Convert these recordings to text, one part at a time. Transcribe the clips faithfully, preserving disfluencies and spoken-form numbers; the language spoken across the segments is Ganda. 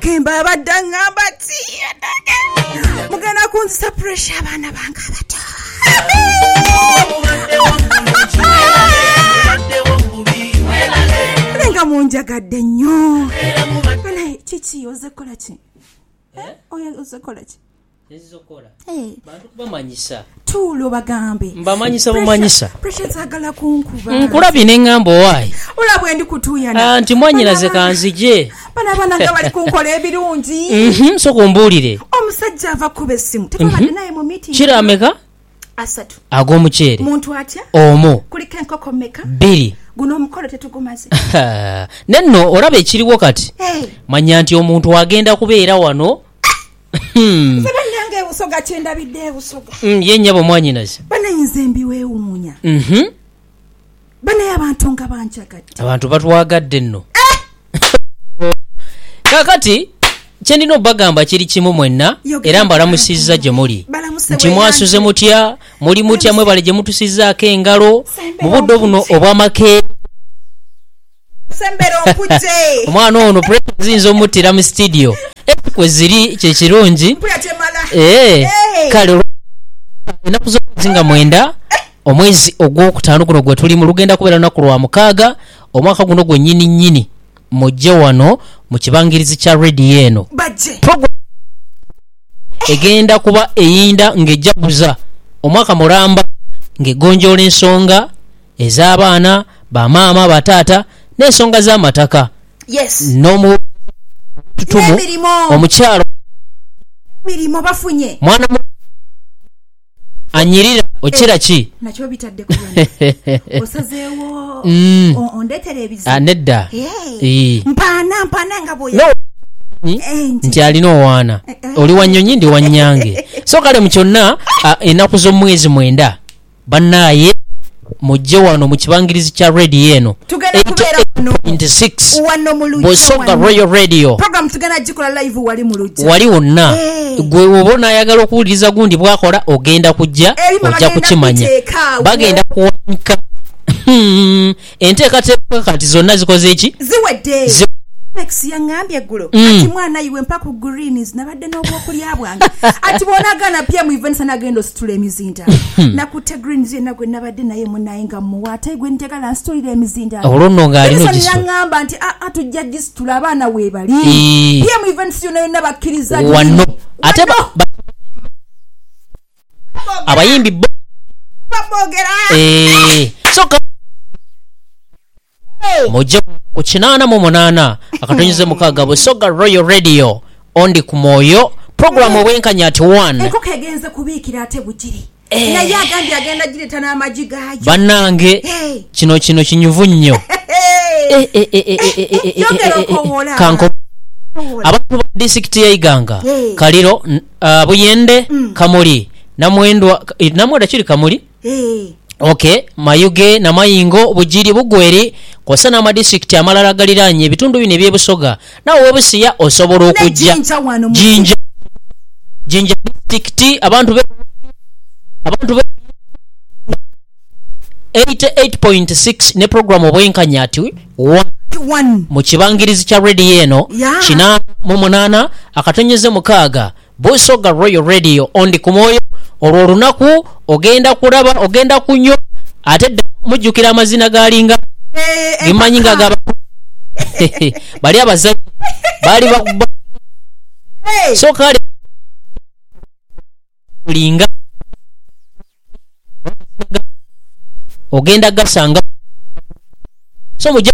Kemba badanga bati mugana kunzisa pressure abana banga bato Lenga munjagadde nnyo bale chichi ozekola chi eh oya ozekola chi ezizokola eh bantu bamanyisa tulo bagambe mbamanyisa bamanyisa pressure zagala kunkuba nkulabye n'engambo wayi olabwe ndi kutuyana anti mwanyinaze kanzije bana bana nga bali kunkola ebirungi mhm so kumbulire omusajja ava kuba essimu tebabadde naye mu meeting kirameka asatu ag'omuceere muntu atya omo kuliko enkoko meka bbiri guno omukolo tetugumaze nenno olaba ekiriwo kati hey. manya nti omuntu agenda kubeera wano sebanyange usoga chenda bidde usoga mm ye nyabo mwanyinaze banayinze mbiwe umunya mhm bana yabantu nga banchagatti abantu batwagadde nno kakati chendino bagamba kiri kimu mwenna era mbalamusizza gye muli nti mwasuze mutya muli mutya mwe bale gye mutusizzaako engalo mu budde buno obw'amake sembero okuje omwana ono president zinzo mutira mu studio kwe ziri kye kirungi eh kale enaku zozinga mwenda omwezi ogwokutaano guno gwe tuli mu lugenda kubeera lunaku lwa mukaaga omwaka guno gwe nnyini nnyini mujje wano mu kibangirizi kya radio eno egenda kuba eyinda ng'ejjaguza omwaka mulamba ng'egonjoola ensonga ez'abaana bamaama bataata n'ensonga z'amataka yes n'omu tutumu omukyalo mirimo bafunye mwana mu anyirira okira ki nakyo bitadde ku yana osazeewo ondetere ebizibu anedda eh mpana mpana nga boya nti alina owaana oli wanyonyi ndi wanyange so kale mu kyonna ennaku z'omwezi mwenda bannaaye mujje wano mu kibangirizi kya radio eno tugenda kubeera wano twenty-six wano mu Lujja Bosoga Royal Radio program tugenda jikola live wali mu Lujja wali wonna gwe wobona ayagala okuwuliriza gundi bwakola ogenda kujja ojja kukimanya bagenda kuwanika enteekateeka kati zonna zikoze eki ziwedde Next yangambye ggulo ati mwana iwe mpaku greens nabadde n'obwokulya bwange ati bonagana pia mu events anagendo situle emizinda nakute greens yena gwe nabadde naye munaye nga muwata gwe ntegala situle emizinda olonno ngaalino gisto yangamba nti atujja gisitula abaana we bali pia mu events yona yona bakkiriza wano ate abayimbi babogera eh soka moja ku kinaana mu munaana akatonyeze mukaaga Bosoga Royal Radio ondi ku Moyo program obwenkanya ati one eko kegenze kubiikira ate bugiri naye agambye agenda gireta n'amagi gaayo bannange kino kino kinyuvu nnyo kanko abantu ba district ya Iganga Kaliro Buyende Kamuli namwendwa namwenda kiri Kamuli okay Mayuge na Mayingo Bugiri Bugweri kwasa na district amalala galiranye ebitundu bine by'Ebusoga nawe webusiya osobola okujja Jinja Jinja district abantu be abantu be eighty-eight point six ne program obwenkanya ati one mu kibangirizi kya radio eno kina mu munana akatonyeze mukaaga Bosoga Royal Radio ondi ku Moyo olwo lunaku ogenda kulaba ogenda kunyo ate mujjukira amazina galinga gimanyi nga gaba bali abazali bali bakuba so kale linga ogenda gasanga so mujja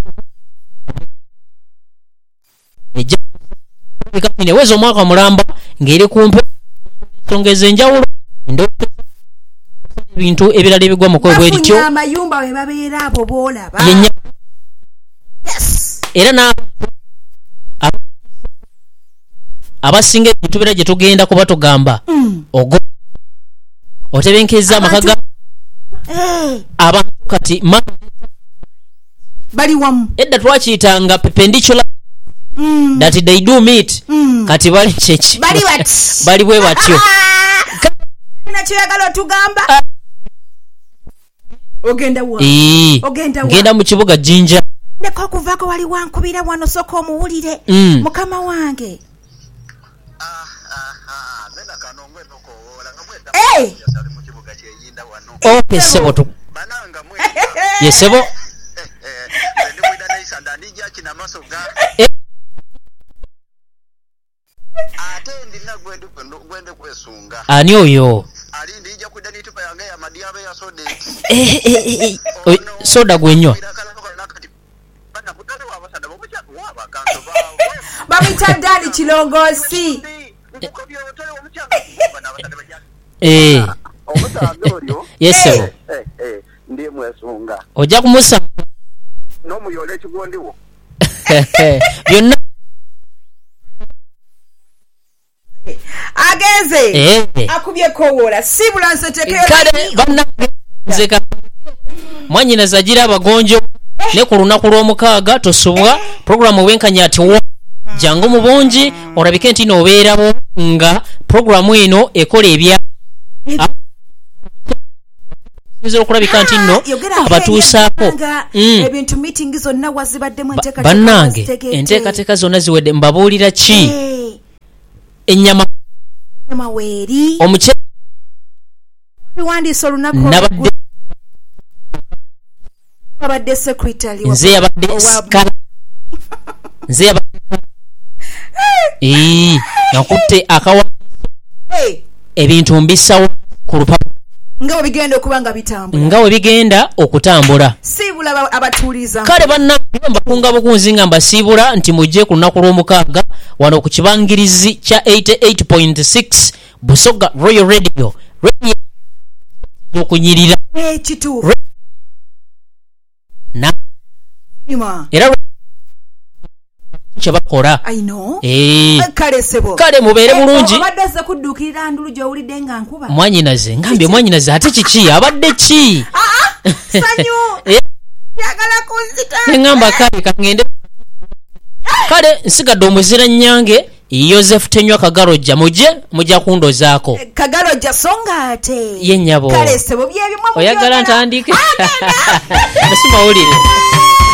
ejja bikapine wezo mwaka mulamba ngeri kumpe tongeze njawulo ndo bintu ebirala ebigwa mu kwebwe lityo amayumba we babeera abo bola ba yes era na abasinga bintu bira je tugenda kuba tugamba mm. ogo otebenkeza makaga eh abantu kati ma bali wamu edda twachitanga perpendicular mm. that they do meet mm. kati bali chechi bali wat bali bwe batyo na kyagalo tugamba uh, ogenda wa ee ogenda wa genda mu kibuga Jinja ndeko kuvako wali wankubira wano soko omuwulire mm. mukama wange Hey. Okay, sebo tu. Yes, sebo. Eh. Ani oyo? Eh, eh, eh. Oi, soda gwenywa. Babita dali Kilongosi. Eh. Yes, sebo. Eh, eh, ndiye mwesunga. Oja kumusa. No muyole kigondiwo. Byonna Ageze. Eh. Akubye kowola. Sibula nsetekera. Kale bannange nzeka. Mwanyina zagira abagonjo ne ku lunaku lw'omukaaga tosubwa programu wenkanya ati wa jangu mu bungi olabike nti noobeerabo nga programu eno ekola ebya nzira okulabika nti nno abatuusaako ebintu meeting zonna wazibaddemu enteekateeka bannange enteekateeka zonna ziwedde mbabuulira ki ennyama weeri omukyala biwandiisa olunaku nabadde abadde secretary nze yabadde skala nze yabadde ee nakutte akawa ebintu mbisawo ku lupapula nga bigenda okuba nga bitambula nga we bigenda okutambula siibula abatuuliza kale bannange mbakunga bukunzi nga mbasiibula nti mujje ku lunaku lw'omukaaga wano ku kibangirizi kya eighty-eight point six Busoga Royal Radio radio okunyirira ekituufu na ima era kyebakola eh kale sebo kale mubeere bulungi abadde ze kuddukirira ndulu gy'owulidde nga nkuba mwanyinaze ngambye mwanyinaze ate kiki abadde ki sanyu yagala kunzita ngamba kale kangende kale nsigadde omuzira nyange Joseph Tenywa Kagalojja muje mujja kundozaako Kagalojja songa ate ye nnyabo kale sebo byebimwe oyagala ntandike nasima ulire